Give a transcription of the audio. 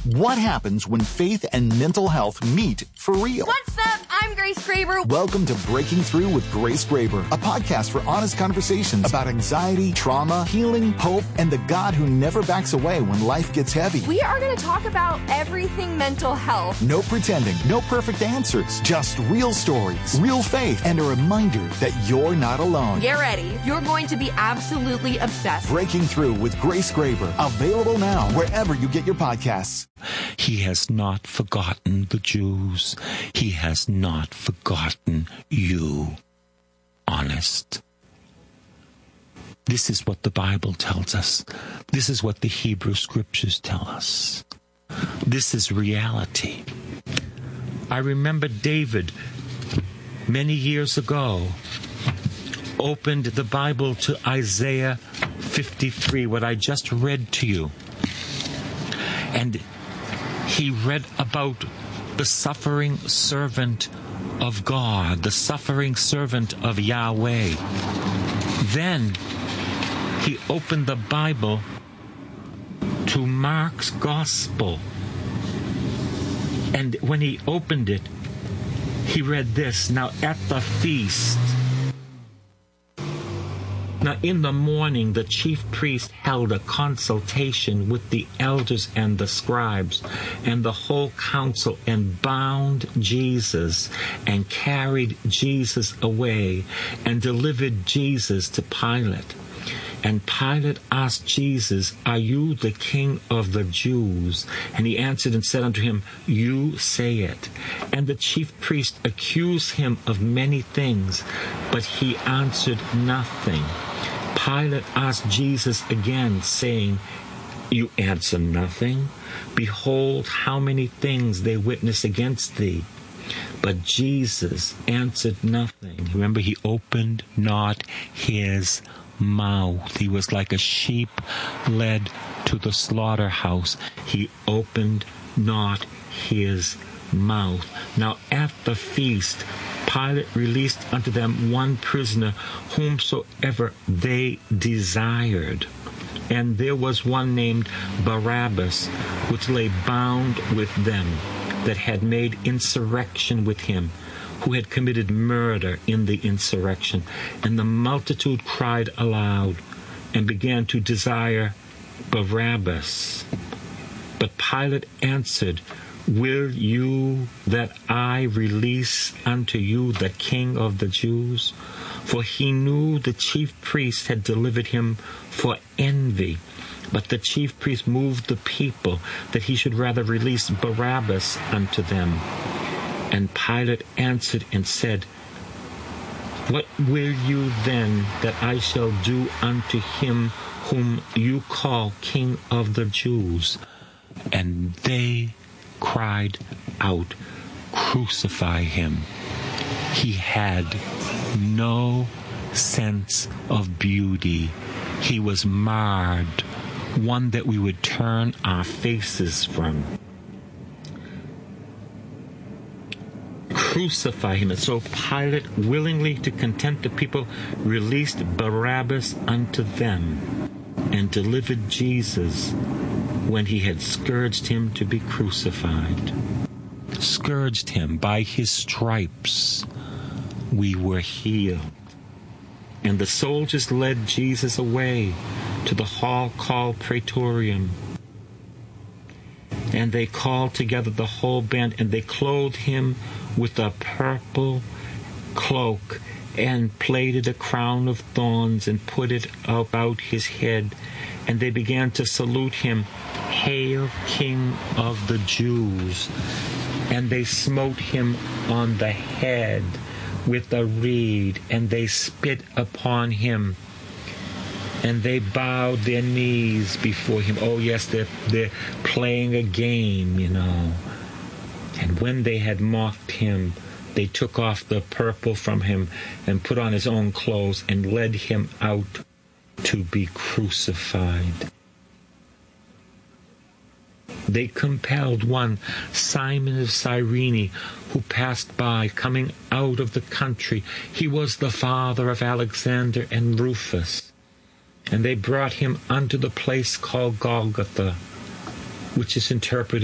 What happens when faith and mental health meet for real? What's up? I'm Grace Graber. Welcome to Breaking Through with Grace Graber, a podcast for honest conversations about anxiety, trauma, healing, hope, and the God who never backs away when life gets heavy. We are going to talk about everything mental health. No pretending, no perfect answers, just real stories, real faith, and a reminder that you're not alone. Get ready. You're going to be absolutely obsessed. Breaking Through with Grace Graber, available now wherever you get your podcasts. He has not forgotten the Jews. He has not forgotten you. Honest. This is what the Bible tells us. This is what the Hebrew Scriptures tell us. This is reality. I remember David, many years ago, opened the Bible to Isaiah 53, what I just read to you. And he read about the suffering servant of God, the suffering servant of Yahweh. Then he opened the Bible to Mark's Gospel. And when he opened it, he read this. Now at the feast, now in the morning, the chief priest held a consultation with the elders and the scribes and the whole council, and bound Jesus and carried Jesus away and delivered Jesus to Pilate. And Pilate asked Jesus, "Are you the king of the Jews?" And he answered and said unto him, "You say it." And the chief priest accused him of many things, but he answered nothing. Pilate asked Jesus again, saying, "You answer nothing? Behold, how many things they witness against thee." But Jesus answered nothing. Remember, he opened not his mouth. He was like a sheep led to the slaughterhouse. He opened not his mouth. Now at the feast, Pilate released unto them one prisoner, whomsoever they desired. And there was one named Barabbas, which lay bound with them, that had made insurrection with him, who had committed murder in the insurrection. And the multitude cried aloud, and began to desire Barabbas. But Pilate answered, "Will you that I release unto you the King of the Jews?" For he knew the chief priest had delivered him for envy. But the chief priest moved the people that he should rather release Barabbas unto them. And Pilate answered and said, "What will you then that I shall do unto him whom you call King of the Jews?" And they cried out, "Crucify him." He had no sense of beauty. He was marred, one that we would turn our faces from. Crucify him. And so Pilate, willingly to content the people, released Barabbas unto them, and delivered Jesus when he had scourged him to be crucified. Scourged him. By his stripes we were healed. And the soldiers led Jesus away to the hall called Praetorium. And they called together the whole band, and they clothed him with a purple cloak, and plaited a crown of thorns, and put it about his head. And they began to salute him, "Hail, King of the Jews!" And they smote him on the head with a reed, and they spit upon him, and they bowed their knees before him. Oh yes, they're playing a game, you know. And when they had mocked him, they took off the purple from him and put on his own clothes and led him out to be crucified. They compelled one, Simon of Cyrene, who passed by, coming out of the country. He was the father of Alexander and Rufus. And they brought him unto the place called Golgotha, which is interpreted